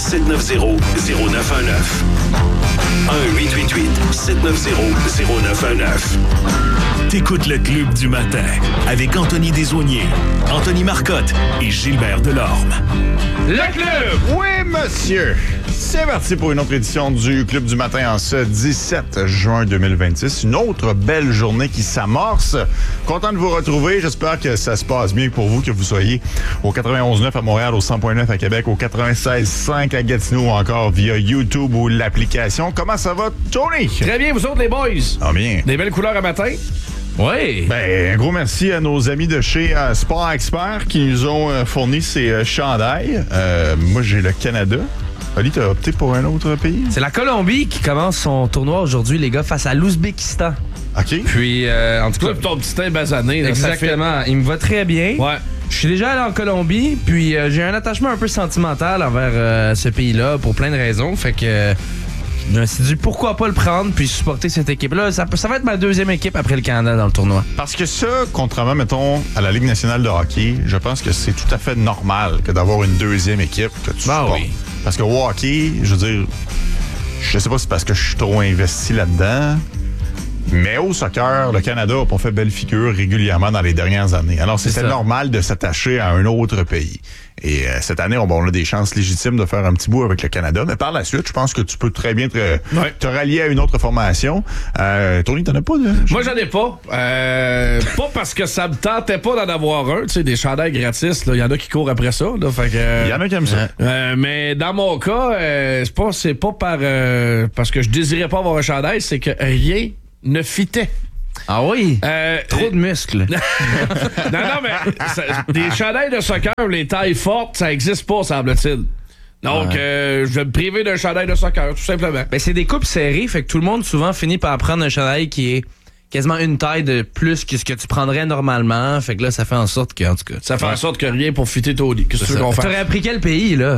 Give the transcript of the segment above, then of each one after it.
1-888-790-0919. 1-888-790-0919. T'écoutes le Club du matin avec Anthony Desaulniers, Anthony Marcotte et Gilbert Delorme. Le Club! Oui, monsieur! C'est parti pour une autre édition du Club du matin en ce 17 juin 2026. Une autre belle journée qui s'amorce. Content de vous retrouver. J'espère que ça se passe bien pour vous, que vous soyez au 91.9 à Montréal, au 100.9 à Québec, au 96.5 à Gatineau ou encore via YouTube ou l'application. Comment ça va, Tony? Très bien, vous autres, les boys? Ah bien. Des belles couleurs à matin? Oui. Ben, un gros merci à nos amis de chez Sport Expert qui nous ont fourni ces chandails. Moi, j'ai le Canada. Ali, t'as opté pour un autre pays? C'est la Colombie qui commence son tournoi aujourd'hui, les gars, face à l'Ouzbékistan. OK. Puis, en tout Toi, cas... ton petit teint basané. Là, exactement. Il me va très bien. Ouais. Je suis déjà allé en Colombie, puis j'ai un attachement un peu sentimental envers ce pays-là pour plein de raisons. Fait que je me suis dit pourquoi pas le prendre puis supporter cette équipe-là. Ça va être ma deuxième équipe après le Canada dans le tournoi. Parce que ça, contrairement, mettons, à la Ligue nationale de hockey, je pense que c'est tout à fait normal que d'avoir une deuxième équipe que tu supportes. Oui. Parce que au hockey, je veux dire, je sais pas si c'est parce que je suis trop investi là-dedans, mais au soccer, le Canada n'a pas fait belle figure régulièrement dans les dernières années. Alors, c'était normal de s'attacher à un autre pays. Et cette année, on a des chances légitimes de faire un petit bout avec le Canada. Mais par la suite, je pense que tu peux très bien te rallier à une autre formation. Tony, t'en as pas de... Moi, j'en ai pas. Pas parce que ça me tentait pas d'en avoir un. Tu sais, des chandails gratis, il y en a qui courent après ça. Là, fait que, il y en a qui aiment ça. Mais dans mon cas, c'est pas parce que je désirais pas avoir un chandail, c'est que rien ne fitait. Ah oui? Trop de muscles. non, mais des chandails de soccer, les tailles fortes, ça existe pas, semble-t-il. Donc, je vais me priver d'un chandail de soccer, tout simplement. Ben, c'est des coupes serrées, fait que tout le monde souvent finit par prendre un chandail qui est quasiment une taille de plus que ce que tu prendrais normalement. Fait que là, ça fait en sorte que, en tout cas... Ça fait en sorte que rien pour fitter Tony. Qu'est-ce que tu veux qu'on fasse? T'aurais appris quel pays, là?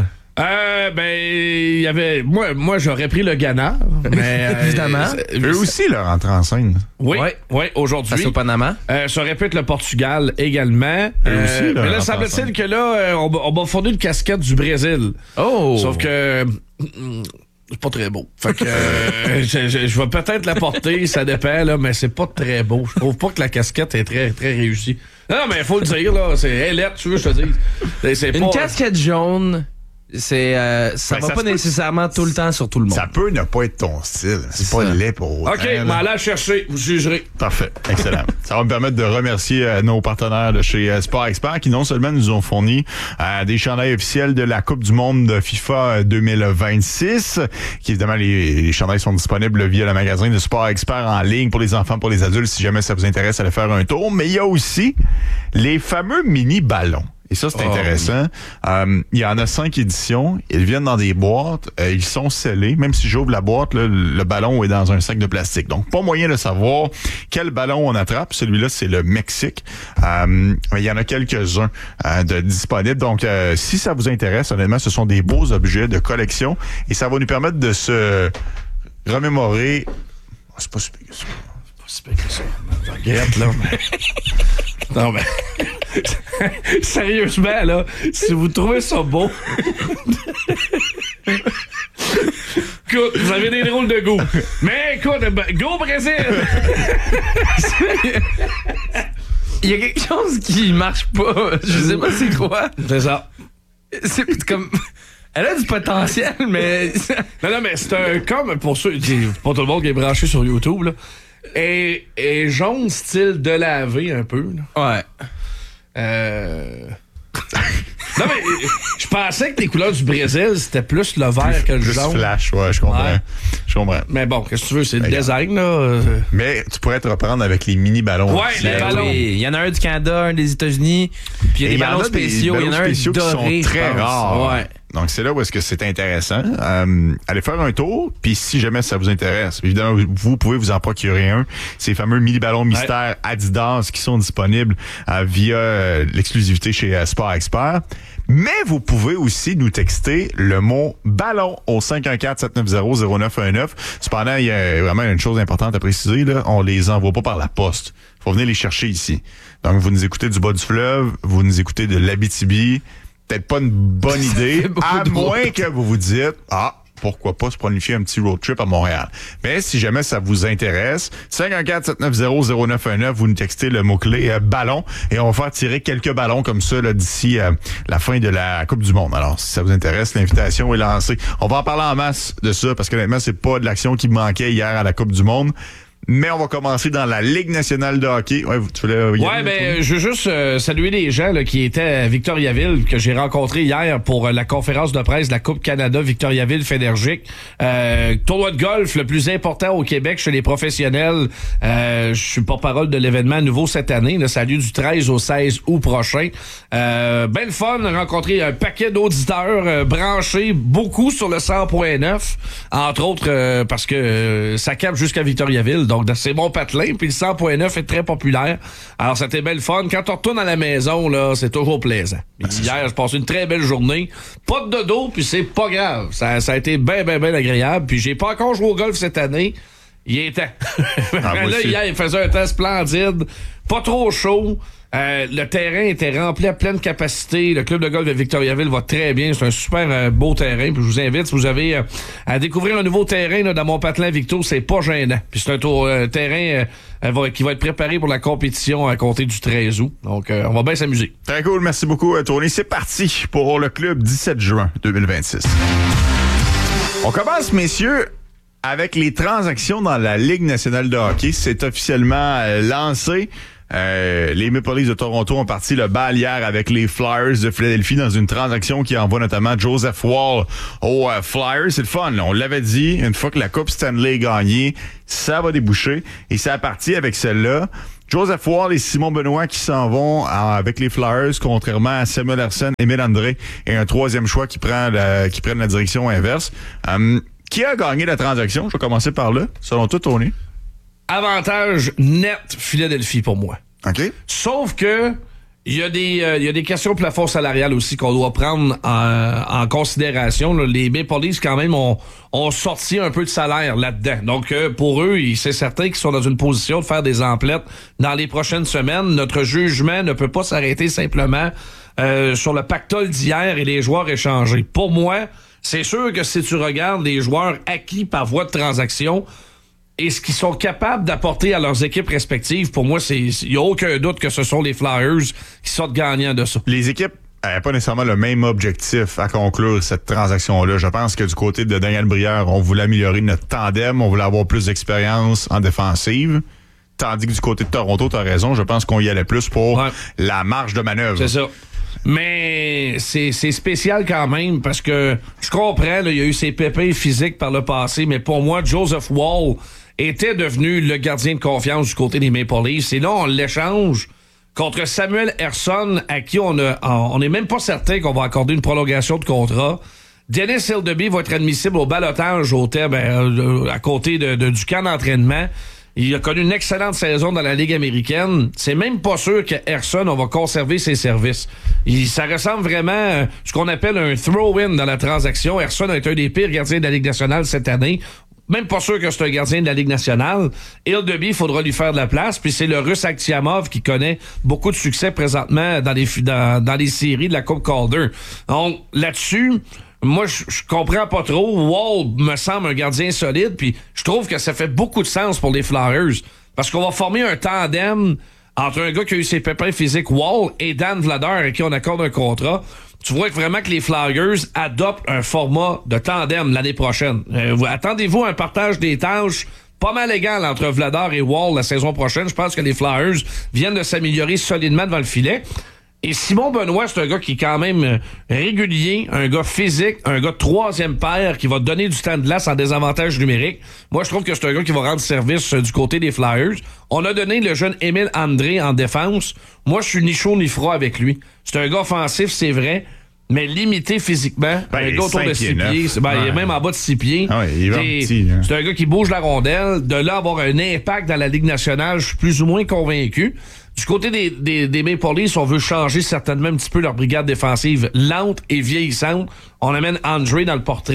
Il y avait... Moi, j'aurais pris le Ghana. Mais, évidemment. Eux aussi, là, rentrent en scène. Oui, aujourd'hui. Face au Panama. Ça aurait pu être le Portugal également. Eux aussi, là, mais là, semble-t-il que là, on m'a fourni une casquette du Brésil. Oh! Sauf que... c'est pas très beau. Fait que je vais peut-être la porter, ça dépend, là, mais c'est pas très beau. Je trouve pas que la casquette est très, très réussie. Non, mais il faut le dire, là. C'est lettre, tu veux, je te dis. Une casquette jaune... ça va pas nécessairement tout le temps sur tout le monde. Ça peut ne pas être ton style. C'est pas laid pour autant. OK, mais allez la chercher, vous jugerez. Parfait, excellent. Ça va me permettre de remercier nos partenaires de chez Sport Expert qui non seulement nous ont fourni des chandails officiels de la Coupe du monde de FIFA 2026, qui évidemment les chandails sont disponibles via le magasin de Sport Expert en ligne pour les enfants, pour les adultes, si jamais ça vous intéresse, allez faire un tour. Mais il y a aussi les fameux mini-ballons. Et ça, c'est intéressant. Il y en a 5 éditions. Ils viennent dans des boîtes. Ils sont scellés. Même si j'ouvre la boîte, là, le ballon est dans un sac de plastique. Donc, pas moyen de savoir quel ballon on attrape. Celui-là, c'est le Mexique. Il y en a quelques-uns de disponibles. Donc, si ça vous intéresse, honnêtement, ce sont des beaux objets de collection. Et ça va nous permettre de se remémorer... Oh, c'est pas super que ça. C'est pas super que ça. Regarde, là. Non, mais... Sérieusement, là, si vous trouvez ça beau... Écoute, vous avez des drôles de goût. Mais écoute, go Brésil! Il y a quelque chose qui marche pas. Je sais pas c'est quoi. C'est ça. C'est comme... Elle a du potentiel, mais... Non, mais c'est un... Comme pour ceux... Pas tout le monde qui est branché sur YouTube, là. Et jaune style de laver un peu. Là. Ouais. Non, mais je pensais que les couleurs du Brésil, c'était plus le vert que le jaune. Plus flash, ouais, je comprends. Ouais. Je comprends. Mais bon, qu'est-ce que tu veux, c'est le design, là. Mais tu pourrais te reprendre avec les mini-ballons. Ouais, les ballons. Oui. Il y en a un du Canada, un des États-Unis, puis il y a des ballons spéciaux. Il y en a un doré, qui sont très rares. Ouais. Donc, c'est là où est-ce que c'est intéressant. Allez faire un tour, puis si jamais ça vous intéresse, évidemment, vous pouvez vous en procurer un. Ces fameux mini-ballons mystères Adidas qui sont disponibles via l'exclusivité chez Sport Expert. Mais vous pouvez aussi nous texter le mot ballon au 514-790-0919. Cependant, il y a vraiment une chose importante à préciser, là. On les envoie pas par la poste. Faut venir les chercher ici. Donc, vous nous écoutez du bas du fleuve, vous nous écoutez de l'Abitibi, peut-être pas une bonne idée, à de moins que vous vous dites, pourquoi pas se planifier un petit road trip à Montréal. Mais si jamais ça vous intéresse, 514-790-0919, vous nous textez le mot-clé ballon et on va faire tirer quelques ballons comme ça là, d'ici la fin de la Coupe du Monde. Alors, si ça vous intéresse, l'invitation est lancée. On va en parler en masse de ça parce qu'honnêtement, c'est pas de l'action qui manquait hier à la Coupe du Monde. Mais on va commencer dans la Ligue nationale de hockey. Ouais, tu voulais je veux juste saluer les gens là, qui étaient à Victoriaville, que j'ai rencontrés hier pour la conférence de presse de la Coupe Canada Victoriaville-Fénergique. Tournoi de golf le plus important au Québec chez les professionnels. Je suis porte-parole de l'événement à nouveau cette année. Là, ça a lieu du 13 au 16 août prochain. Ben le fun, rencontrer un paquet d'auditeurs branchés, beaucoup sur le 100.9, entre autres parce que ça capte jusqu'à Victoriaville. Donc, c'est mon patelin, puis le 100.9 est très populaire. Alors, c'était belle fun. Quand on retourne à la maison, là, c'est toujours plaisant. Hier, j'ai passé une très belle journée. Pas de dodo, puis c'est pas grave. Ça a été bien agréable. Puis j'ai pas encore joué au golf cette année. Il est temps. Là, hier, il faisait un temps splendide. Pas trop chaud. Le terrain était rempli à pleine capacité. Le club de golf de Victoriaville va très bien. C'est un super beau terrain. Puis je vous invite, si vous avez à découvrir un nouveau terrain là, dans mon patelin Victo, c'est pas gênant. Puis c'est un terrain qui va être préparé pour la compétition à compter du 13 août. Donc, on va bien s'amuser. Très cool. Merci beaucoup, Tony. C'est parti pour le club 17 juin 2026. On commence, messieurs, avec les transactions dans la Ligue nationale de hockey. C'est officiellement lancé. Les Maple Leafs de Toronto ont parti le bal hier avec les Flyers de Philadelphie dans une transaction qui envoie notamment Joseph Woll aux Flyers. C'est le fun, là. On l'avait dit, une fois que la Coupe Stanley est gagnée, ça va déboucher. Et c'est parti avec celle-là. Joseph Woll et Simon Benoît qui s'en vont avec les Flyers, contrairement à Samuel Ersson, Émile André et un troisième choix qui prennent la direction inverse. Qui a gagné la transaction? Je vais commencer par là. Selon toi, Tony? Avantage net Philadelphie pour moi. OK. Sauf que il y a des questions de plafond salarial aussi qu'on doit prendre en considération. Là. Les Maple Leafs, quand même, ont sorti un peu de salaire là-dedans. Donc, pour eux, c'est certain qu'ils sont dans une position de faire des emplettes dans les prochaines semaines. Notre jugement ne peut pas s'arrêter simplement sur le pactole d'hier et les joueurs échangés. Pour moi, c'est sûr que si tu regardes les joueurs acquis par voie de transaction et ce qu'ils sont capables d'apporter à leurs équipes respectives, pour moi, il n'y a aucun doute que ce sont les Flyers qui sortent gagnants de ça. Les équipes n'avaient pas nécessairement le même objectif à conclure cette transaction-là. Je pense que du côté de Daniel Brière, on voulait améliorer notre tandem, on voulait avoir plus d'expérience en défensive. Tandis que du côté de Toronto, tu as raison, je pense qu'on y allait plus pour la marge de manœuvre. C'est ça. Mais c'est spécial quand même parce que je comprends, il y a eu ses pépins physiques par le passé, mais pour moi, Joseph Woll était devenu le gardien de confiance du côté des Maple Leafs. Et là, on l'échange contre Samuel Ersson, à qui on n'est même pas certain qu'on va accorder une prolongation de contrat. Dennis Hildeby va être admissible au ballottage au terme à côté du camp d'entraînement. Il a connu une excellente saison dans la Ligue américaine. C'est même pas sûr que Ersson, on va conserver ses services. Ça ressemble vraiment à ce qu'on appelle un throw-in dans la transaction. Ersson a été un des pires gardiens de la Ligue nationale cette année. Même pas sûr que c'est un gardien de la Ligue nationale. Hildeby, il faudra lui faire de la place. Puis c'est le Russe Akhtiamov qui connaît beaucoup de succès présentement dans les séries de la Coupe Calder. Donc, là-dessus, moi, je comprends pas trop. Woll me semble un gardien solide, puis je trouve que ça fait beaucoup de sens pour les Flyers. Parce qu'on va former un tandem entre un gars qui a eu ses pépins physiques, Woll, et Dan Vladar, à qui on accorde un contrat. Tu vois vraiment que les Flyers adoptent un format de tandem l'année prochaine. Attendez-vous à un partage des tâches pas mal égal entre Vladar et Woll la saison prochaine. Je pense que les Flyers viennent de s'améliorer solidement devant le filet. Et Simon Benoît, c'est un gars qui est quand même régulier, un gars physique, un gars de troisième paire qui va donner du temps de glace en désavantage numérique. Moi, je trouve que c'est un gars qui va rendre service du côté des Flyers. On a donné le jeune Émile André en défense. Moi, je suis ni chaud ni froid avec lui. C'est un gars offensif, c'est vrai, mais limité physiquement. Un gars autour de 6 pieds. Il est même en bas de 6 pieds. Ah ouais, il est petit, hein. C'est un gars qui bouge la rondelle. De là, avoir un impact dans la Ligue nationale, je suis plus ou moins convaincu. Du côté des Maple Leafs, on veut changer certainement un petit peu leur brigade défensive lente et vieillissante. On amène André dans le portrait.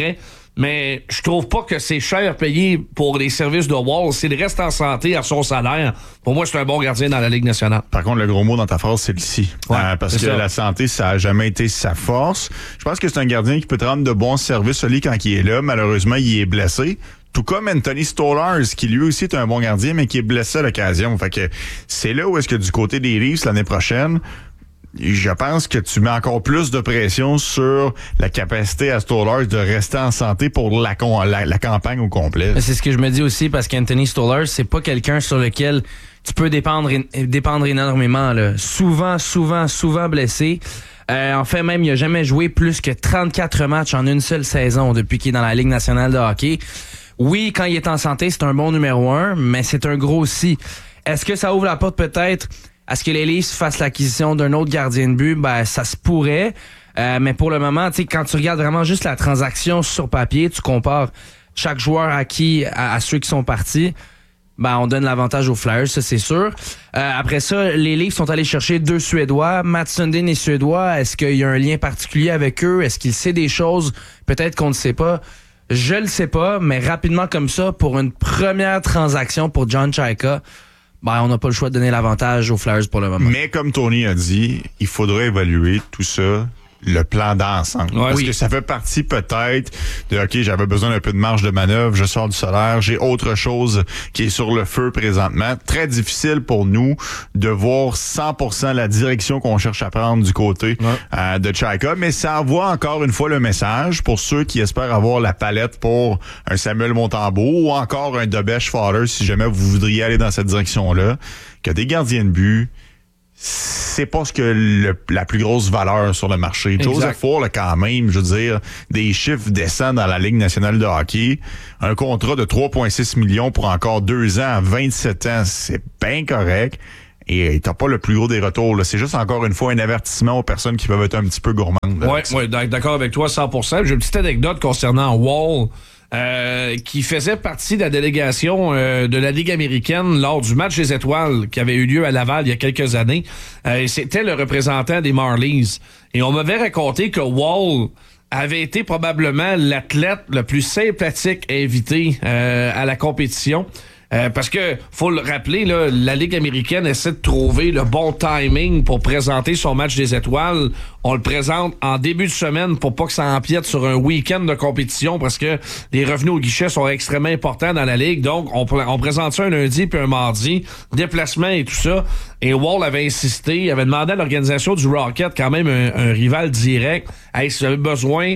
mais je trouve pas que c'est cher payé pour les services de Wall. S'il reste en santé à son salaire, pour moi, c'est un bon gardien dans la Ligue nationale. Par contre, le gros mot dans ta phrase, c'est le si. Ouais, parce que la santé, ça a jamais été sa force. Je pense que c'est un gardien qui peut te rendre de bons services, lui, quand il est là. Malheureusement, il est blessé. Tout comme Anthony Stolarz, qui lui aussi est un bon gardien, mais qui est blessé à l'occasion. Fait que c'est là où est-ce que du côté des Leafs, l'année prochaine, je pense que tu mets encore plus de pression sur la capacité à Stolarz de rester en santé pour la campagne au complet. C'est ce que je me dis aussi, parce qu'Anthony Stolarz, c'est pas quelqu'un sur lequel tu peux dépendre énormément, là. Souvent blessé. En fait, même, il a jamais joué plus que 34 matchs en une seule saison depuis qu'il est dans la Ligue nationale de hockey. Oui, quand il est en santé, c'est un bon numéro 1, mais c'est un gros si. Est-ce que ça ouvre la porte peut-être à ce que les Leafs fassent l'acquisition d'un autre gardien de but? Ben, ça se pourrait. Mais pour le moment, tu sais, quand tu regardes vraiment juste la transaction sur papier, tu compares chaque joueur acquis à ceux qui sont partis, ben, on donne l'avantage aux Flyers, ça c'est sûr. Après ça, les Leafs sont allés chercher 2 Suédois. Matt Sundin est Suédois. Est-ce qu'il y a un lien particulier avec eux? Est-ce qu'il sait des choses? Peut-être qu'on ne sait pas. Je le sais pas, mais rapidement comme ça, pour une première transaction pour John Chayka, ben, on n'a pas le choix de donner l'avantage aux Flyers pour le moment. Mais comme Tony a dit, il faudrait évaluer tout ça, le plan d'ensemble. Ouais, Parce que ça fait partie peut-être de, OK, j'avais besoin d'un peu de marge de manœuvre, je sors du salaire, j'ai autre chose qui est sur le feu présentement. Très difficile pour nous de voir 100% la direction qu'on cherche à prendre du côté de Chayka, mais ça envoie encore une fois le message pour ceux qui espèrent avoir la palette pour un Samuel Montembeault ou encore un Debèche Fowler, si jamais vous voudriez aller dans cette direction-là, que des gardiens de but, c'est pas ce que la plus grosse valeur sur le marché. Joseph Ford, quand même, je veux dire, des chiffres décents dans la Ligue nationale de hockey. Un contrat de 3,6 millions pour encore 2 ans à 27 ans, c'est bien correct. Et t'as pas le plus gros des retours. Là. C'est juste encore une fois un avertissement aux personnes qui peuvent être un petit peu gourmandes. Oui, d'accord avec toi 100%. J'ai une petite anecdote concernant Wall. Qui faisait partie de la délégation de la Ligue américaine lors du match des étoiles qui avait eu lieu à Laval il y a quelques années. C'était le représentant des Marlies. Et on m'avait raconté que Wall avait été probablement l'athlète le plus sympathique invité à la compétition. Parce que, faut le rappeler, là, la Ligue américaine essaie de trouver le bon timing pour présenter son match des étoiles. On le présente en début de semaine pour pas que ça empiète sur un week-end de compétition parce que les revenus au guichet sont extrêmement importants dans la Ligue. Donc, on présente ça un lundi puis un mardi, déplacement et tout ça. Et Wall avait insisté, il avait demandé à l'organisation du Rocket, quand même un rival direct, hey, si vous avez besoin...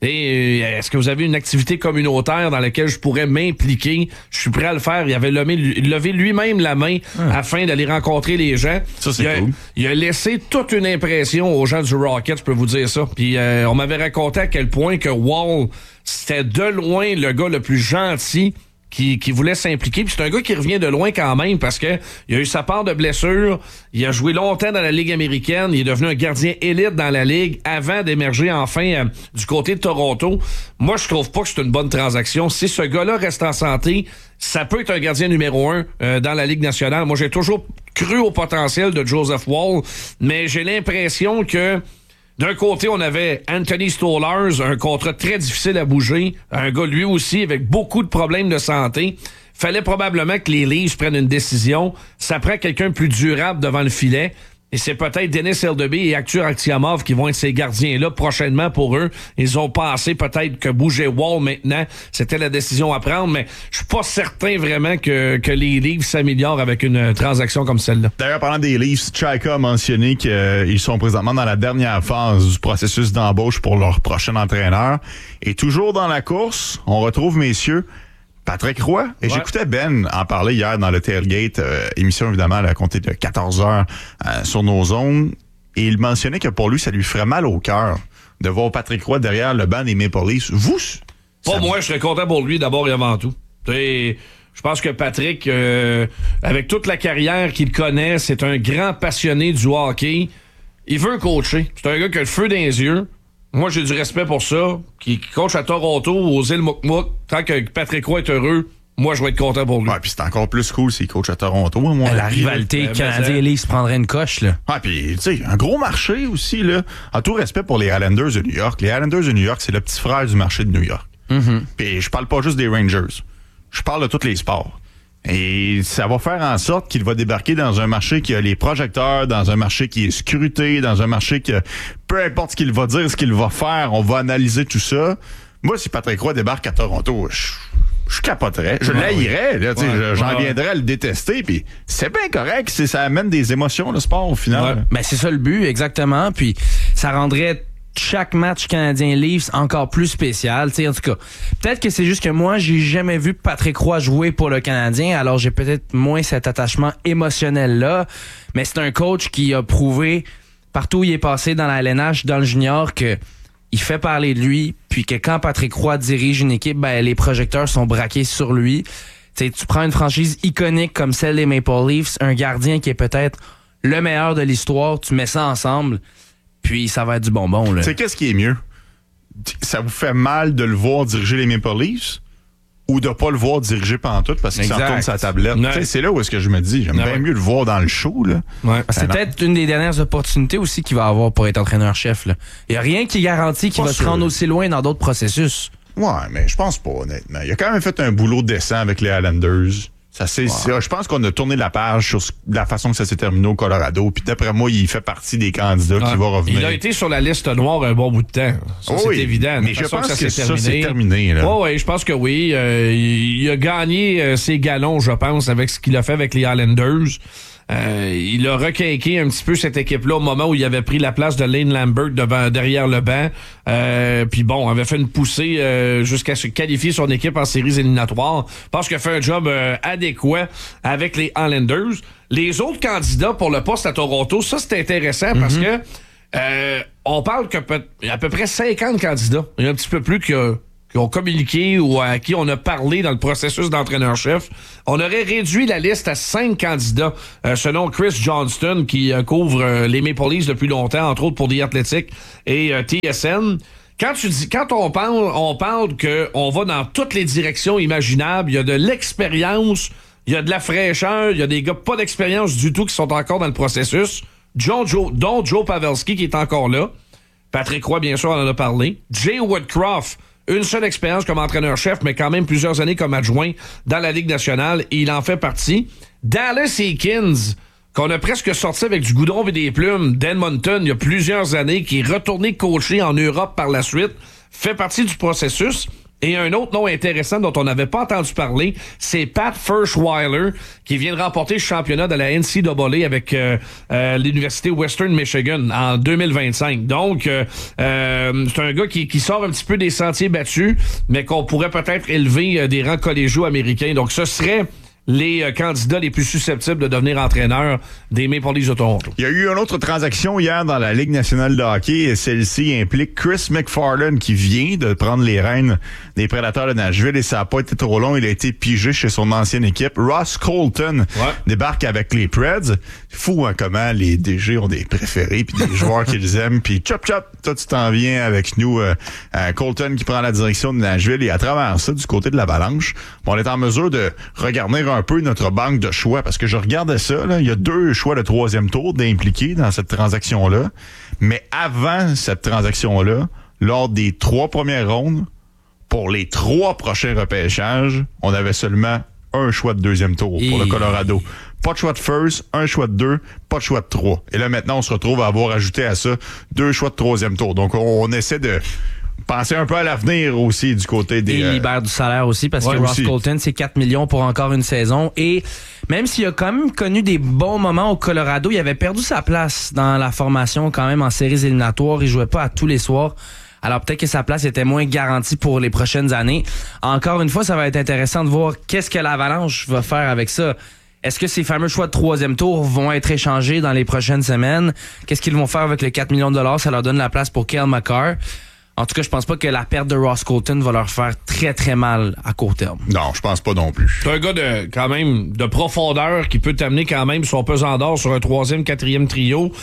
Et est-ce que vous avez une activité communautaire dans laquelle je pourrais m'impliquer? Je suis prêt à le faire. Il avait levé lui-même la main afin d'aller rencontrer les gens. Ça, c'est cool. Il a laissé toute une impression aux gens du Rocket, je peux vous dire ça. Puis on m'avait raconté à quel point que Wall, c'était de loin le gars le plus gentil qui voulait s'impliquer. Puis c'est un gars qui revient de loin quand même parce que il a eu sa part de blessures. Il a joué longtemps dans la Ligue américaine. Il est devenu un gardien élite dans la Ligue avant d'émerger enfin du côté de Toronto. Moi, je trouve pas que c'est une bonne transaction. Si ce gars-là reste en santé, ça peut être un gardien numéro 1 dans la Ligue nationale. Moi, j'ai toujours cru au potentiel de Joseph Wall, mais j'ai l'impression que d'un côté, on avait Anthony Stolarz, un contrat très difficile à bouger, un gars lui aussi avec beaucoup de problèmes de santé. Fallait probablement que les Leafs prennent une décision. Ça prend quelqu'un de plus durable devant le filet. Et c'est peut-être Denis Eldeby et Artur Aksiomov qui vont être ces gardiens-là prochainement pour eux. Ils ont pensé peut-être que bouger Wall maintenant, c'était la décision à prendre, mais je suis pas certain vraiment que les Leafs s'améliorent avec une transaction comme celle-là. D'ailleurs, parlant des Leafs, Chayka a mentionné qu'ils sont présentement dans la dernière phase du processus d'embauche pour leur prochain entraîneur. Et toujours dans la course, on retrouve, messieurs, Patrick Roy. Et j'écoutais Ben en parler hier dans le Tailgate, émission évidemment à compter de 14h sur nos ondes. Et il mentionnait que pour lui, ça lui ferait mal au cœur de voir Patrick Roy derrière le banc des Maple Leafs. Vous? Pas moi, je serais content pour lui d'abord et avant tout. Je pense que Patrick, avec toute la carrière qu'il connaît, c'est un grand passionné du hockey. Il veut coacher. C'est un gars qui a le feu dans les yeux. Moi, j'ai du respect pour ça. Qui coach à Toronto, aux îles Mouk-Mouk. Tant que Patrick Roy est heureux, moi, je vais être content pour lui. Ouais, puis c'est encore plus cool s'il coach à Toronto. La rivalité Canadien-Leafs prendrait une coche, là. Ouais, puis, tu sais, un gros marché aussi, là. En tout respect pour les Islanders de New York. Les Islanders de New York, c'est le petit frère du marché de New York. Puis je parle pas juste des Rangers. Je parle de tous les sports. Et ça va faire en sorte qu'il va débarquer dans un marché qui a les projecteurs, dans un marché qui est scruté, dans un marché que peu importe ce qu'il va dire, ce qu'il va faire, on va analyser tout ça. Moi, si Patrick Roy débarque à Toronto, je capoterais. Je l'haïrais. Là, j'en viendrais à le détester. Puis c'est bien correct. Ça amène des émotions, le sport, au final. Ouais. Ben, c'est ça le but, exactement. Puis ça rendrait chaque match Canadien-Leafs encore plus spécial. T'sais, en tout cas, peut-être que c'est juste que moi, j'ai jamais vu Patrick Roy jouer pour le Canadien, alors j'ai peut-être moins cet attachement émotionnel-là. Mais c'est un coach qui a prouvé partout où il est passé dans la LNH, dans le junior, que il fait parler de lui, puis que quand Patrick Roy dirige une équipe, ben les projecteurs sont braqués sur lui. T'sais, tu prends une franchise iconique comme celle des Maple Leafs, un gardien qui est peut-être le meilleur de l'histoire, tu mets ça ensemble, puis ça va être du bonbon. Tu sais, qu'est-ce qui est mieux? Ça vous fait mal de le voir diriger les Maple Leafs ou de pas le voir diriger pantoute parce qu'il s'en tourne sa tablette? Ouais. C'est là où est-ce que je me dis, j'aime bien mieux le voir dans le show. Là. Ouais. C'est peut-être une des dernières opportunités aussi qu'il va avoir pour être entraîneur-chef. Il n'y a rien qui garantit qu'il va se rendre aussi loin dans d'autres processus. Ouais, mais je pense pas, honnêtement. Il a quand même fait un boulot décent avec les Islanders. Je pense qu'on a tourné la page sur la façon que ça s'est terminé au Colorado. Puis d'après moi, il fait partie des candidats qui vont revenir. Il a été sur la liste noire un bon bout de temps. Ça, c'est évident. Mais je pense que ça c'est terminé. Oui, je pense que oui. Il a gagné ses galons, je pense, avec ce qu'il a fait avec les Islanders. Il a requinqué un petit peu cette équipe-là au moment où il avait pris la place de Lane Lambert derrière le banc. Puis bon, avait fait une poussée jusqu'à se qualifier son équipe en séries éliminatoires. Je pense qu'il a fait un job adéquat avec les Islanders. Les autres candidats pour le poste à Toronto, ça c'est intéressant parce que on parle qu'il y a à peu près 50 candidats. Il y a un petit peu plus qui ont communiqué ou à qui on a parlé dans le processus d'entraîneur-chef. On aurait réduit la liste à 5 candidats, selon Chris Johnston, qui couvre les Maple Leafs depuis longtemps, entre autres pour The Athletic et TSN. Quand on parle qu'on va dans toutes les directions imaginables, il y a de l'expérience, il y a de la fraîcheur, il y a des gars pas d'expérience du tout qui sont encore dans le processus, dont Joe Pavelski qui est encore là. Patrick Roy, bien sûr, on en a parlé. Jay Woodcroft, une seule expérience comme entraîneur-chef, mais quand même plusieurs années comme adjoint dans la Ligue nationale, et il en fait partie. Dallas Eakins, qu'on a presque sorti avec du goudron et des plumes d'Edmonton il y a plusieurs années, qui est retourné coacher en Europe par la suite, fait partie du processus. Et un autre nom intéressant dont on n'avait pas entendu parler, c'est Pat Ferschweiler, qui vient de remporter le championnat de la NCAA avec l'Université Western Michigan en 2025. Donc, c'est un gars qui sort un petit peu des sentiers battus, mais qu'on pourrait peut-être élever des rangs collégiaux américains. Donc, ce serait les candidats les plus susceptibles de devenir entraîneurs des Maple Leafs de Toronto. Il y a eu une autre transaction hier dans la Ligue nationale de hockey et celle-ci implique Chris McFarland qui vient de prendre les rênes des Prédateurs de Nashville et ça n'a pas été trop long. Il a été pigé chez son ancienne équipe. Ross Colton débarque avec les Preds. Fou hein, comment les DG ont des préférés puis des joueurs qu'ils aiment. Puis chop chop, toi tu t'en viens avec nous. Colton qui prend la direction de Nashville et à travers ça, du côté de l'Avalanche, on est en mesure de regarder un peu notre banque de choix parce que je regardais ça, là, il y a 2 choix de 3e tour d'impliqués dans cette transaction-là. Mais avant cette transaction-là, lors des 3 premières rondes, pour les 3 prochains repêchages, on avait seulement un choix de 2e tour pour le Colorado. Pas de choix de first, un choix de 2, pas de choix de 3. Et là, maintenant, on se retrouve à avoir ajouté à ça 2 choix de 3e tour. Donc, on essaie de penser un peu à l'avenir aussi du côté des... Il libère du salaire aussi parce que Ross Colton, c'est 4 millions pour encore une saison. Et même s'il a quand même connu des bons moments au Colorado, il avait perdu sa place dans la formation quand même en séries éliminatoires. Il jouait pas à tous les soirs. Alors peut-être que sa place était moins garantie pour les prochaines années. Encore une fois, ça va être intéressant de voir qu'est-ce que l'Avalanche va faire avec ça. Est-ce que ces fameux choix de 3e tour vont être échangés dans les prochaines semaines? Qu'est-ce qu'ils vont faire avec les 4 millions de dollars? Ça leur donne la place pour Cale Makar. En tout cas, je pense pas que la perte de Ross Colton va leur faire très, très mal à court terme. Non, je pense pas non plus. C'est un gars quand même de profondeur qui peut t'amener quand même son pesant d'or sur un 3e, 4e trio.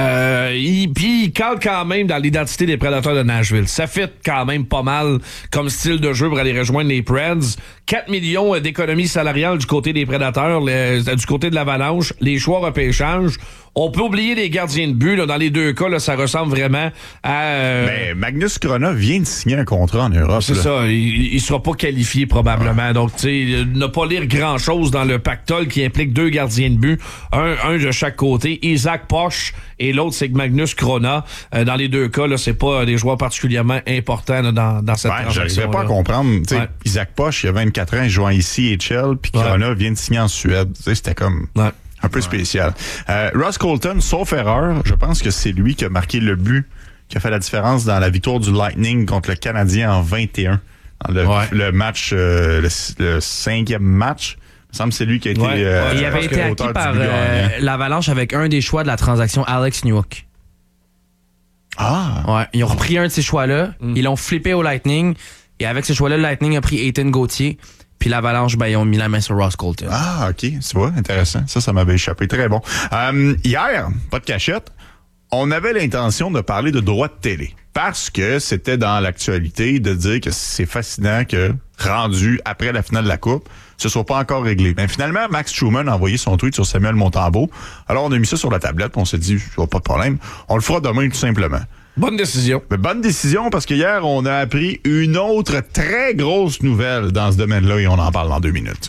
Puis il cale quand même dans l'identité des Prédateurs de Nashville. Ça fit quand même pas mal comme style de jeu pour aller rejoindre les Preds. 4 millions d'économies salariales du côté des Prédateurs, du côté de l'Avalanche, les choix repêchage. On peut oublier les gardiens de but. Là, dans les deux cas, là, ça ressemble vraiment à... Mais Magnus Corona vient de signer un contrat en Europe. C'est ça. Il sera pas qualifié probablement. Donc, tu sais, ne pas lire grand-chose dans le pactole qui implique 2 gardiens de but. Un de chaque côté. Isaac Posch et l'autre, c'est Magnus Corona. Dans les deux cas, là, c'est pas des joueurs particulièrement importants là, dans cette transaction. J'arrivais pas à comprendre. Isaac Posch, il a 24 ans, il joue ici HL, puis Corona vient de signer en Suède. C'était comme... un peu spécial. Ross Colton, sauf erreur, je pense que c'est lui qui a marqué le but qui a fait la différence dans la victoire du Lightning contre le Canadien en 21. Dans le match, le 5e match. Il me semble que c'est lui qui a été... il avait été acquis par l'Avalanche avec un des choix de la transaction Alex Newhook. Ah! Ouais, ils ont repris un de ces choix-là, ils l'ont flippé au Lightning, et avec ce choix-là, le Lightning a pris Ethan Gauthier. Puis l'Avalanche, ils ont mis la main sur Ross Colton. Ah, OK. Tu vois, intéressant. Ça m'avait échappé. Très bon. Hier, pas de cachette, on avait l'intention de parler de droits de télé. Parce que c'était dans l'actualité de dire que c'est fascinant que, rendu après la finale de la Coupe, ce soit pas encore réglé. Mais finalement, Max Truman a envoyé son tweet sur Samuel Montembeault. Alors, on a mis ça sur la tablette, puis on s'est dit, pas de problème. On le fera demain, tout simplement. Bonne décision. Mais bonne décision, parce que hier, on a appris une autre très grosse nouvelle dans ce domaine-là, et on en parle dans 2 minutes.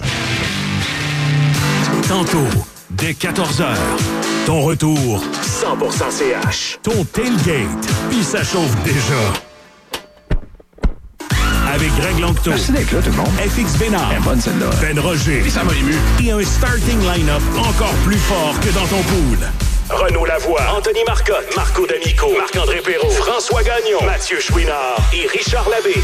Tantôt, dès 14h, ton retour 100% CH. Ton tailgate, puis ça chauffe déjà. Avec Greg Longto. Merci d'être là, tout le monde. FX Bénard. Elle est bonne, celle-là. Ben Roger. Et ça m'a ému. Et un starting line-up encore plus fort que dans ton pool. Renaud Lavoie, Anthony Marcotte, Marco D'Amico, Marc-André Perrault, François Gagnon, Mathieu Chouinard et Richard Labbé.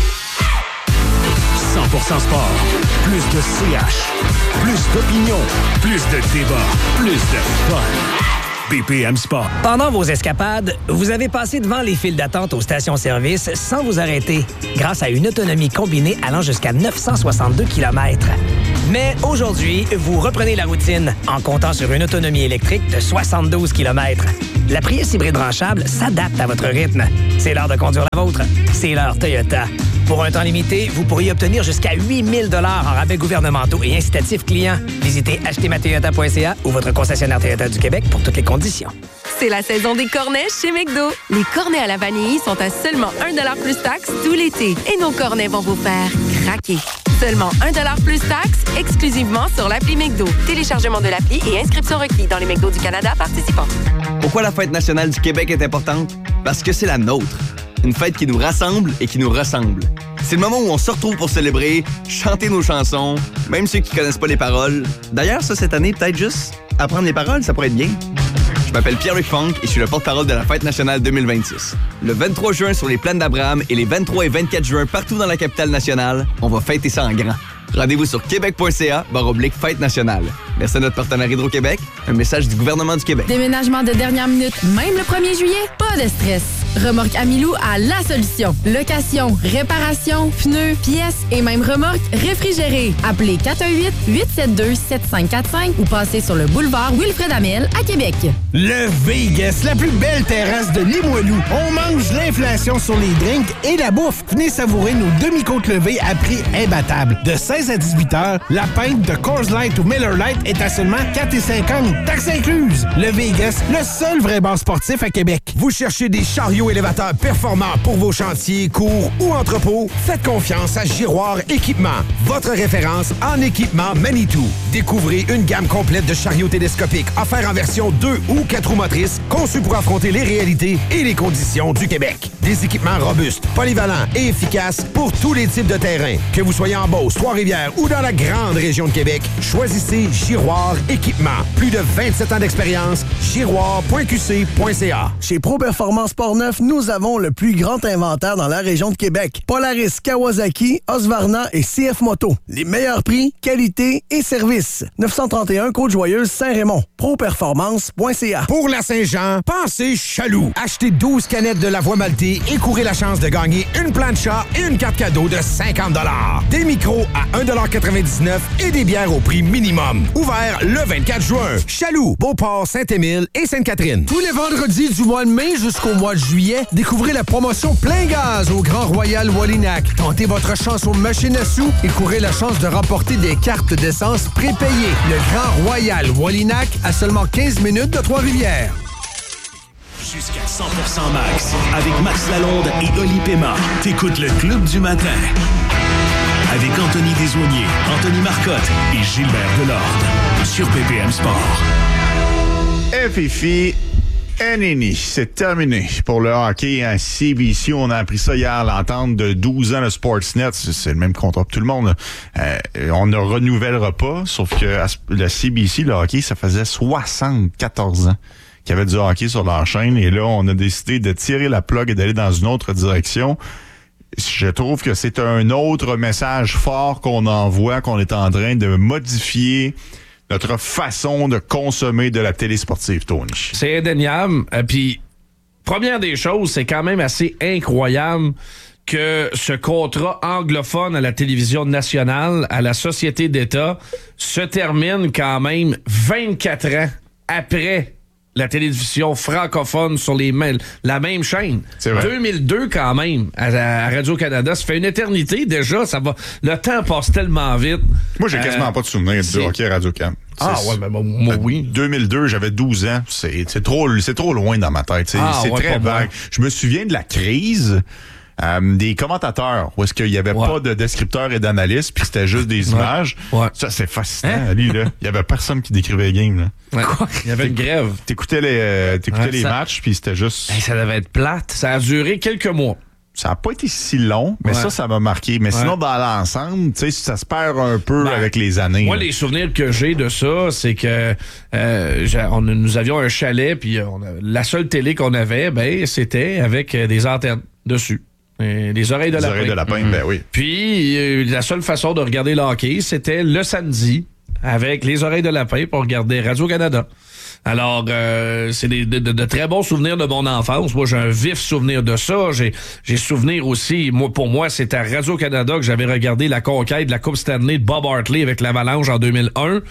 100% sport. Plus de CH. Plus d'opinion. Plus de débat. Plus de fun. BPM Sport. Pendant vos escapades, vous avez passé devant les files d'attente aux stations-service sans vous arrêter, grâce à une autonomie combinée allant jusqu'à 962 km. Mais aujourd'hui, vous reprenez la routine en comptant sur une autonomie électrique de 72 km. La Prius hybride branchable s'adapte à votre rythme. C'est l'heure de conduire la vôtre. C'est l'heure Toyota. Pour un temps limité, vous pourriez obtenir jusqu'à 8 000 $ en rabais gouvernementaux et incitatifs clients. Visitez achetezmatoyota.ca ou votre concessionnaire Toyota du Québec pour toutes les conditions. C'est la saison des cornets chez McDo. Les cornets à la vanille sont à seulement 1$ plus taxe tout l'été. Et nos cornets vont vous faire craquer. Seulement 1$ plus taxe, exclusivement sur l'appli McDo. Téléchargement de l'appli et inscription requis dans les McDo du Canada participants. Pourquoi la Fête nationale du Québec est importante? Parce que c'est la nôtre. Une fête qui nous rassemble et qui nous ressemble. C'est le moment où on se retrouve pour célébrer, chanter nos chansons, même ceux qui connaissent pas les paroles. D'ailleurs, ça, cette année, peut-être juste apprendre les paroles, ça pourrait être bien. Je m'appelle Pierre-Luc Funk et je suis le porte-parole de la Fête nationale 2026. Le 23 juin sur les plaines d'Abraham et les 23 et 24 juin partout dans la capitale nationale, on va fêter ça en grand. Rendez-vous sur québec.ca/fête nationale. Merci à notre partenaire Hydro-Québec. Un message du gouvernement du Québec. Déménagement de dernière minute, même le 1er juillet? Pas de stress. Remorque Amilou a la solution. Location, réparation, pneus, pièces et même remorque réfrigérée. Appelez 418-872-7545 ou passez sur le boulevard Wilfred Amel à Québec. Le Vegas, la plus belle terrasse de Limoilou. On mange l'inflation sur les drinks et la bouffe. Venez savourer nos demi-côtes levées à prix imbattable. De 16 à 18 heures, la pinte de Coors Light ou Miller Lite est à seulement 4,50 $, taxes incluses. Le Vegas, le seul vrai bar sportif à Québec. Vous cherchez des chariots élévateurs performants pour vos chantiers, cours ou entrepôts? Faites confiance à Giroir Équipement, votre référence en équipement Manitou. Découvrez une gamme complète de chariots télescopiques offerts en version 2 ou 4 roues motrices, conçus pour affronter les réalités et les conditions du Québec. Des équipements robustes, polyvalents et efficaces pour tous les types de terrains. Que vous soyez en Beauce, Trois-Rivières ou dans la grande région de Québec, choisissez Giroir Équipement. Plus de 27 ans d'expérience, giroir.qc.ca. Chez Pro Performance Portneuf, nous avons le plus grand inventaire dans la région de Québec. Polaris, Kawasaki, Husqvarna et CF Moto. Les meilleurs prix, qualité et service. 931 Côte-Joyeuse, Saint-Raymond. Properformance.ca. Pour la Saint-Jean, pensez Chaloux. Achetez 12 canettes de la voie maltée et courez la chance de gagner une plancha et une carte cadeau de 50 $. Des micros à 1,99 $ et des bières au prix minimum. Ouvert le 24 juin. Chaloux, Beauport, Saint-Émile et Sainte-Catherine. Tous les vendredis du mois de mai jusqu'au mois de juillet, juillet, découvrez la promotion plein gaz au Grand Royal Wallinac. Tentez votre chance aux machines à sous et courez la chance de remporter des cartes d'essence prépayées. Le Grand Royal Wallinac à seulement 15 minutes de Trois-Rivières. Jusqu'à 100% max. Avec Max Lalonde et Oli Pema. T'écoutes le Club du matin. Avec Anthony Desaulniers, Anthony Marcotte et Gilbert Delorde. Sur PPM Sport. FFI Enini, c'est terminé pour le hockey à CBC. On a appris ça hier, l'entente de 12 ans de Sportsnet. C'est le même contrat pour tout le monde. On ne renouvellera pas, sauf que le CBC, le hockey, ça faisait 74 ans qu'il y avait du hockey sur leur chaîne. Et là, on a décidé de tirer la plug et d'aller dans une autre direction. Je trouve que c'est un autre message fort qu'on envoie, qu'on est en train de modifier notre façon de consommer de la télé sportive, Tony. C'est indéniable. Puis, première des choses, c'est quand même assez incroyable que ce contrat anglophone à la télévision nationale, à la Société d'État, se termine quand même 24 ans après la télévision francophone sur la même chaîne. C'est vrai. 2002 quand même, à Radio-Canada. Ça fait une éternité déjà. Le temps passe tellement vite. Moi, j'ai quasiment pas de souvenir du hockey à Radio-Can. Ouais, mais moi, oui. 2002, j'avais 12 ans. C'est trop loin dans ma tête. C'est très vague. Je me souviens de la crise des commentateurs, où est-ce qu'il n'y avait pas de descripteurs et d'analystes, puis c'était juste des images. Ouais. Ça, c'est fascinant, Ali, là. Il y avait personne qui décrivait les games, là. Ouais. Il y avait une grève. T'écoutais les matchs, puis c'était juste... ça devait être plate. Ça a duré quelques mois. Ça n'a pas été si long, mais ça m'a marqué. Mais sinon, dans l'ensemble, tu sais, ça se perd un peu avec les années. Moi, les souvenirs que j'ai de ça, c'est que nous avions un chalet, puis la seule télé qu'on avait, c'était avec des antennes dessus. Des oreilles de lapin. Des oreilles de lapin, ben oui. Puis, la seule façon de regarder le hockey, c'était le samedi, avec les oreilles de lapin pour regarder Radio-Canada. Alors, c'est de très bons souvenirs de mon enfance. Moi, j'ai un vif souvenir de ça. J'ai souvenir aussi, pour moi, c'est à Radio-Canada que j'avais regardé la conquête de la Coupe Stanley de Bob Hartley avec l'Avalanche en 2001.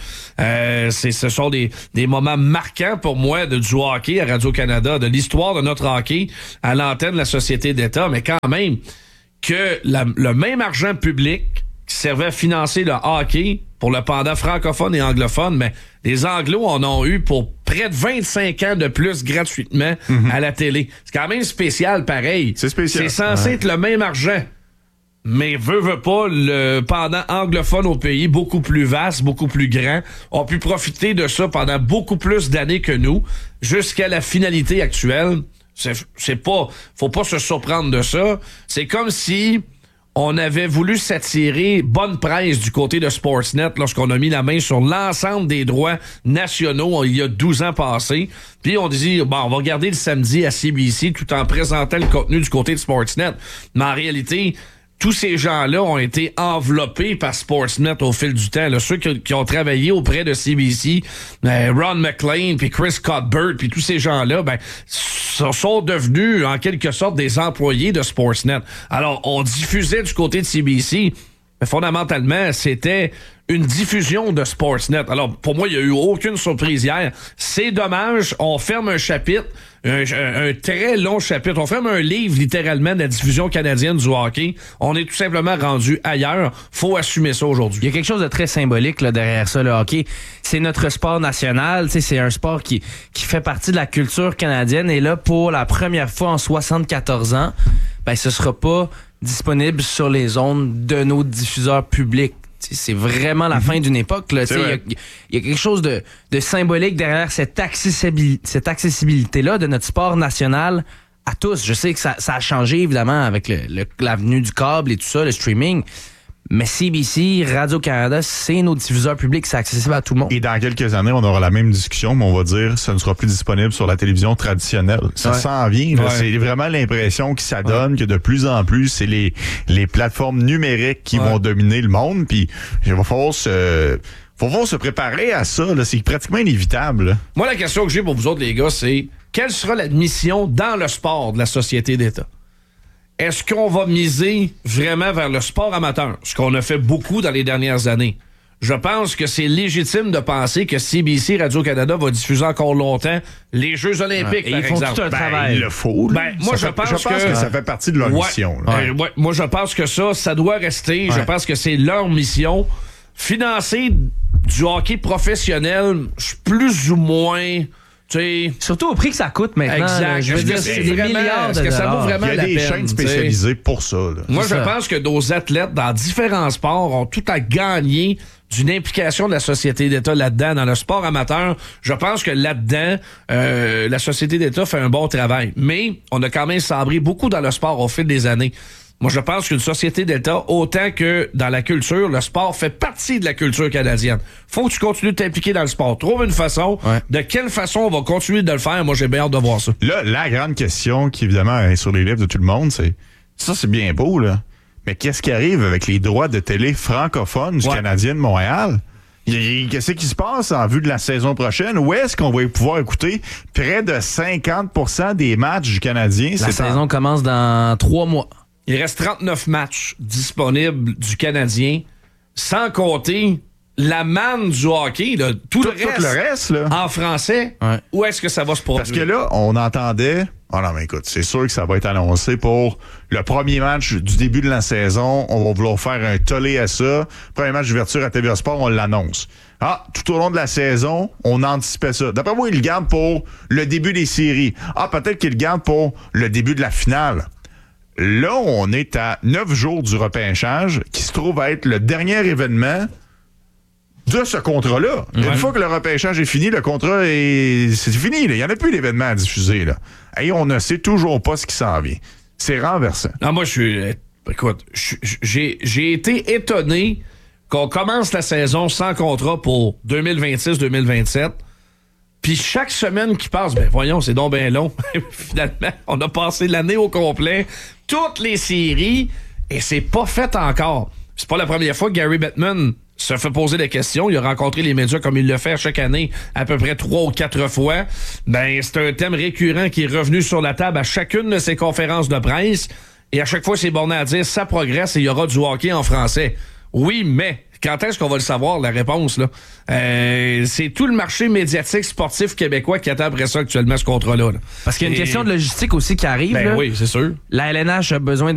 Ce sont des moments marquants pour moi du hockey à Radio-Canada, de l'histoire de notre hockey à l'antenne de la Société d'État. Mais quand même, que le même argent public qui servait à financer le hockey pour le pendant francophone et anglophone, mais les Anglos en ont eu pour près de 25 ans de plus gratuitement à la télé. C'est quand même spécial, pareil. C'est spécial. C'est censé être le même argent. Mais veut pas, le pendant anglophone au pays, beaucoup plus vaste, beaucoup plus grand, ont pu profiter de ça pendant beaucoup plus d'années que nous, jusqu'à la finalité actuelle. Faut pas se surprendre de ça. C'est comme si on avait voulu s'attirer bonne presse du côté de Sportsnet lorsqu'on a mis la main sur l'ensemble des droits nationaux il y a 12 ans passés. Puis on dit, on va regarder le samedi à CBC tout en présentant le contenu du côté de Sportsnet. Mais en réalité, tous ces gens-là ont été enveloppés par Sportsnet au fil du temps. Là, ceux qui ont travaillé auprès de CBC, Ron McLean, puis Chris Cuthbert, puis tous ces gens-là, sont devenus en quelque sorte des employés de Sportsnet. Alors, on diffusait du côté de CBC, mais fondamentalement, c'était une diffusion de Sportsnet. Alors, pour moi, il n'y a eu aucune surprise hier. C'est dommage, on ferme un chapitre, un très long chapitre. On ferme un livre, littéralement, de la diffusion canadienne du hockey. On est tout simplement rendu ailleurs. Faut assumer ça aujourd'hui. Il y a quelque chose de très symbolique là, derrière ça, le hockey. C'est notre sport national. C'est un sport qui fait partie de la culture canadienne. Et là, pour la première fois en 74 ans, ce sera pas disponible sur les ondes de nos diffuseurs publics. C'est vraiment la fin d'une époque. Il y a quelque chose de symbolique derrière cette accessibilité-là de notre sport national à tous. Je sais que ça a changé, évidemment, avec l'avenue du câble et tout ça, le streaming. Mais CBC, Radio-Canada, c'est nos diffuseurs publics, c'est accessible à tout le monde. Et dans quelques années, on aura la même discussion, mais on va dire que ça ne sera plus disponible sur la télévision traditionnelle. Ça s'en vient. Là. C'est vraiment l'impression que ça donne que de plus en plus, c'est les plateformes numériques qui vont dominer le monde. Puis il va falloir se préparer à ça. Là. C'est pratiquement inévitable. Là. Moi, la question que j'ai pour vous autres, les gars, c'est quelle sera la mission dans le sport de la Société d'État? Est-ce qu'on va miser vraiment vers le sport amateur? Ce qu'on a fait beaucoup dans les dernières années. je pense que c'est légitime de penser que CBC Radio-Canada va diffuser encore longtemps les Jeux olympiques, et par ils font exemple. tout un travail. Il le faut. Là. Moi, je pense que ça fait partie de leur mission. Ouais, moi, je pense que ça doit rester. Je pense que c'est leur mission. Financer du hockey professionnel, je suis plus ou moins... T'sais, surtout au prix que ça coûte maintenant. Exact. Je veux dire, c'est des milliards de Est-ce que ça vaut vraiment la peine? Il y a des chaînes spécialisées pour ça. Là. Moi, je pense que nos athlètes dans différents sports ont tout à gagner d'une implication de la Société d'État là-dedans, dans le sport amateur. Je pense que là-dedans, la Société d'État fait un bon travail. Mais on a quand même sabré beaucoup dans le sport au fil des années. Moi, je pense qu'une société d'État, autant que dans la culture, le sport fait partie de la culture canadienne. Faut que tu continues de t'impliquer dans le sport. Trouve une façon. Ouais. De quelle façon on va continuer de le faire? Moi, j'ai bien hâte de voir ça. Là, la grande question qui, évidemment, est sur les lèvres de tout le monde, c'est... Ça, c'est bien beau, là. Mais qu'est-ce qui arrive avec les droits de télé francophones du Canadien de Montréal? Qu'est-ce qui se passe en vue de la saison prochaine? Où est-ce qu'on va pouvoir écouter près de 50% des matchs du Canadien? La saison commence dans 3 mois. Il reste 39 matchs disponibles du Canadien, sans compter la manne du hockey, là, tout le reste là. En français. Ouais. Où est-ce que ça va se produire? Parce que là, on entendait... Oh non, mais écoute, c'est sûr que ça va être annoncé pour le premier match du début de la saison. On va vouloir faire un tollé à ça. Premier match d'ouverture à TVA Sport, on l'annonce. Ah, tout au long de la saison, on anticipait ça. D'après moi, il le garde pour le début des séries. Ah, peut-être qu'il le garde pour le début de la finale. Là, on est à 9 jours du repêchage, qui se trouve à être le dernier événement de ce contrat-là. Ouais. Une fois que le repêchage est fini, le contrat c'est fini. Il n'y en a plus d'événements à diffuser. Là. Et on ne sait toujours pas ce qui s'en vient. C'est renversant. Non, moi, écoute, j'ai été étonné qu'on commence la saison sans contrat pour 2026-2027. Puis chaque semaine qui passe, ben voyons, c'est donc bien long. Finalement, on a passé l'année au complet, toutes les séries, et c'est pas fait encore. C'est pas la première fois que Gary Bettman se fait poser des questions. Il a rencontré les médias comme il le fait chaque année, à peu près 3 ou 4 fois. Ben, c'est un thème récurrent qui est revenu sur la table à chacune de ses conférences de presse. Et à chaque fois, c'est borné à dire, ça progresse et il y aura du hockey en français. Oui, mais... Quand est-ce qu'on va le savoir, la réponse, là? C'est tout le marché médiatique sportif québécois qui attend après ça actuellement ce contrat-là. Là. Parce qu'il y a une question de logistique aussi qui arrive. Ben là. Oui, c'est sûr. La LNH a besoin